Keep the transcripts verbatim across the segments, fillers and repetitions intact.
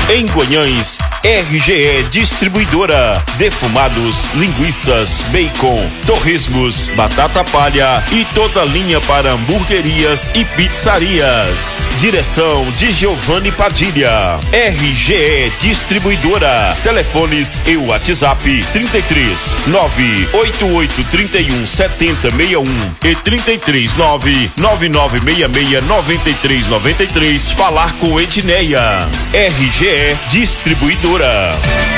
Em Guanhães, R G E Distribuidora. Defumados, linguiças, bacon, torresmos, batata palha e toda linha para hamburguerias e pizzarias. Direção de Giovanni Padilha. R G E Distribuidora. Telefones e WhatsApp trinta e três, nove oito oito, trinta e um, setenta, sessenta e um e trinta e três, nove nove nove, seis seis, nove três nove três. Falar com Edneia. R G E Distribuidora.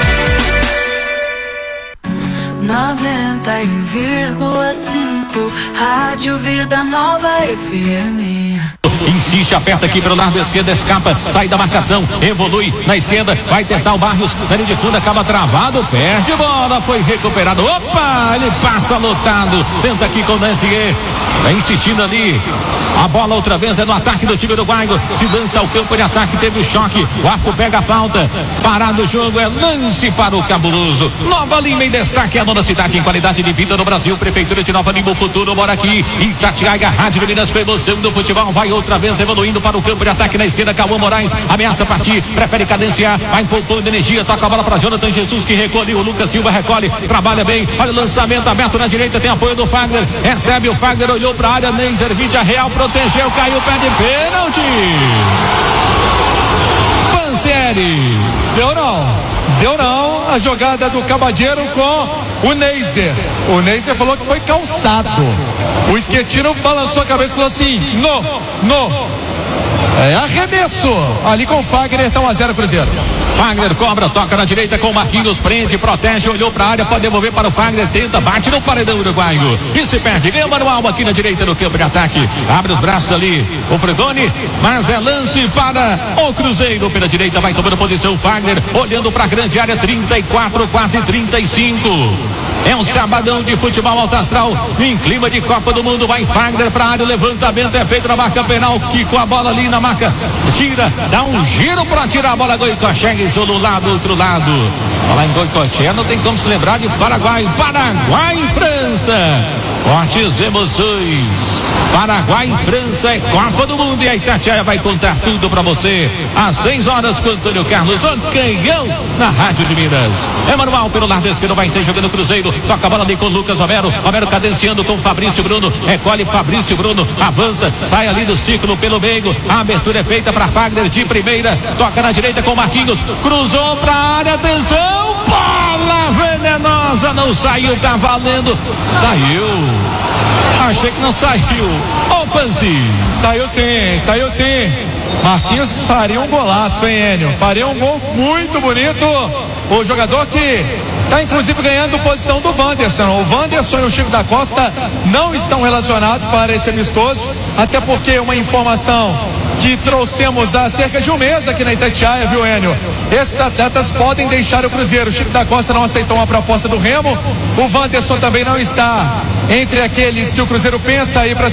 noventa e um vírgula cinco Rádio Vida Nova F M. Insiste, aperta aqui pelo lado esquerdo, escapa, sai da marcação, evolui na esquerda, vai tentar o Barrios, na linha de fundo, acaba travado, perde bola, foi recuperado, opa, ele passa lotado, tenta aqui com o Nancy, vai insistindo ali, a bola outra vez é no ataque do time uruguaio, se lança ao campo de ataque, teve o choque, o arco pega a falta, parado o jogo, é lance para o Cabuloso. Nova Lima em destaque, a nona cidade em qualidade de vida no Brasil, Prefeitura de Nova Lima, o futuro mora aqui, Itatiaia, Rádio de Minas, com emoção do futebol, vai outra vez evoluindo para o campo de ataque na esquerda, Cauã Moraes, ameaça partir, prefere cadenciar, vai poupando energia, toca a bola para Jonathan Jesus, que recolhe, o Lucas Silva recolhe, trabalha bem, olha o lançamento aberto na direita, tem apoio do Fagner, recebe o Fagner, olhou para a área, Neiser, Vidia Real, protegeu, caiu, pé de pênalti. Pansieri. Deu não, deu não, a jogada do Cabadeiro com o Neiser. O Neiser falou que foi calçado. O Esquetino balançou a cabeça e falou assim: no, no. É arremesso ali com o Fagner, então a zero Cruzeiro. Fagner cobra, toca na direita com o Marquinhos, prende, protege, olhou para a área, pode devolver para o Fagner, tenta, bate no paredão uruguaio e se perde, ganha o manual aqui na direita no campo de ataque, abre os braços ali o Fredoni, mas é lance para o Cruzeiro pela direita, vai tomando posição o Fagner, olhando para a grande área, trinta e quatro, quase trinta e cinco. É um sabadão de futebol alto astral em clima de Copa do Mundo. Vai Fagner para a área, o levantamento é feito na marca penal, que com a bola ali na marca, tira, dá um giro para tirar a bola. Goicoechea isolou do lado, outro lado. Lá em Goicoechea não tem como se lembrar de Paraguai. Paraguai e França. Fortes emoções. Paraguai e França é Copa do Mundo e a Itatiaia vai contar tudo pra você às seis horas com Antônio Carlos, o canhão na Rádio de Minas. Emanuel pelo lado esquerdo vai ser jogando o Cruzeiro, toca a bola ali com o Lucas Romero, Romero cadenciando com o Fabrício Bruno, recolhe Fabrício Bruno, avança, sai ali do círculo pelo meio, a abertura é feita para Fagner de primeira, toca na direita com Marquinhos, cruzou pra área, atenção, bola venenosa, não saiu, tá valendo, saiu. Achei que não saiu. Ô, Panzi. Saiu sim, saiu sim. Marquinhos faria um golaço, hein, Enio? Faria um gol muito bonito. O jogador que está inclusive ganhando posição do Wanderson. O Wanderson e o Chico da Costa não estão relacionados para esse amistoso, até porque uma informação que trouxemos há cerca de um mês aqui na Itatiaia, viu, Enio? Esses atletas podem deixar o Cruzeiro. O Chico da Costa não aceitou uma proposta do Remo. O Wanderson também não está entre aqueles que o Cruzeiro pensa aí para